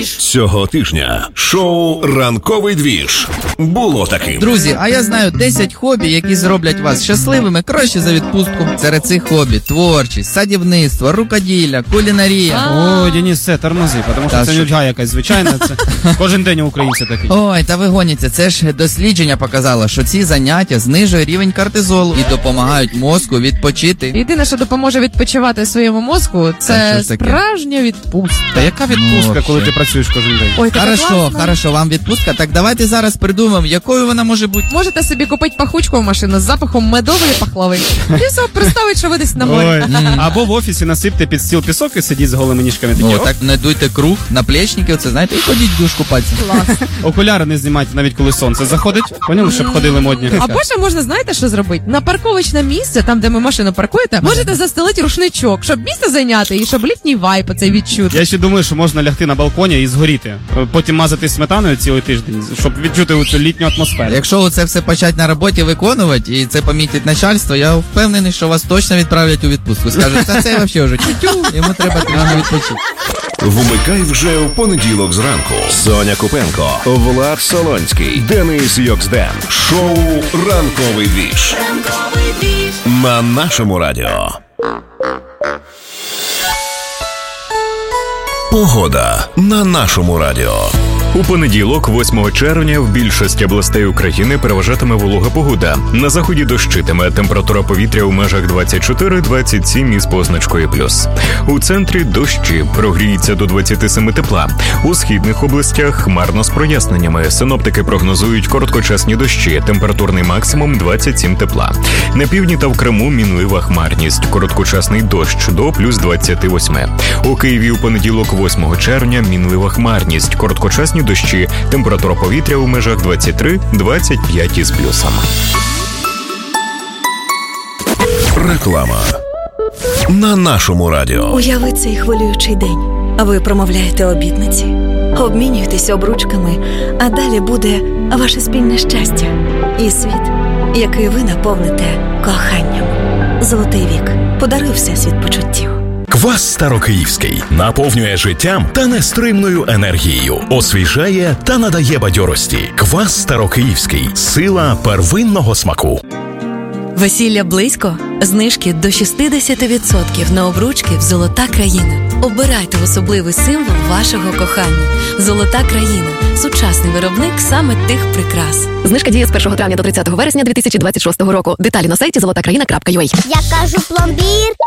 Цього тижня шоу «Ранковий двіж» було таким. Друзі, а я знаю 10 хобі, які зроблять вас щасливими краще за відпустку. Серед цих хобі творчість, садівництво, рукоділля, кулінарія. Ой, Денис, це тормози, тому що це нудьга якась звичайна. Це кожен день українці такий. Ой, та ви гоніться, це ж дослідження показало, що ці заняття знижує рівень кортизолу і допомагають мозку відпочити. Єдине, що допоможе відпочивати своєму мозку, це справжня відпустка. Та яка відпустка, коли ти працюєш кожен день? Ой, Хорошо, вам відпустка. Так давайте зараз придумаємо, якою вона може бути. Можете собі купити пахучку в машину з запахом медової пахлави. І все, представить, що ви десь на морі. Або в офісі насипте під стіл пісок і сидіть з голими ніжками. О, так не дуйте круг, наплечники, оце, знаєте, і ходіть в душ купатися. Клас. Окуляри не знімайте навіть коли сонце заходить. Поняли, щоб ходили модні? Або ще можна, знаєте, що зробити? На парковочне місце, там, де ви машину паркуєте, можете застелити рушничок, щоб місце зайняти і щоб літній вайб оцей відчути. Я ще думаю, що можна лягти на балконі і згоріти. Потім мазати сметаною цілий тиждень, щоб відчути цю літню атмосферу. Якщо це все почать на роботі виконувати і це помітить начальство, я впевнений, що вас точно відправлять у відпустку. Скажуть, та це взагалі вже тютю, йому треба трохи відпочити. Вмикай вже в понеділок зранку. Соня Купенко, Влад Солонський, Денис Йоксден. Шоу «Ранковий двіж» на нашому радіо. Погода на нашому радіо. У понеділок, 8 червня, в більшості областей України переважатиме волога погода. На заході дощитиме, температура повітря у межах 24-27 із позначкою плюс. У центрі дощі, прогріється до 27 тепла. У східних областях хмарно з проясненнями. Синоптики прогнозують короткочасні дощі, температурний максимум 27 тепла. На півдні та в Криму мінлива хмарність, короткочасний дощ до плюс 28. У Києві у понеділок, 8 червня, мінлива хмарність, короткочасні дощі, температура повітря у межах 23-25 із плюсом. Реклама на нашому радіо. Уяви цей хвилюючий день. Ви промовляєте обітниці, обмінюєтесь обручками, а далі буде ваше спільне щастя і світ, який ви наповните коханням. Золотий вік. Подаруй всесвіт почуттів. Квас Старокиївський наповнює життям та нестримною енергією, освіжає та надає бадьорості. Квас Старокиївський – сила первинного смаку. Весілля близько? Знижки до 60% на обручки в «Золота країна». Обирайте особливий символ вашого кохання. «Золота країна» – сучасний виробник саме тих прикрас. Знижка діє з 1 травня до 30 вересня 2026 року. Деталі на сайті zolotakraina.ua. Я кажу пломбір.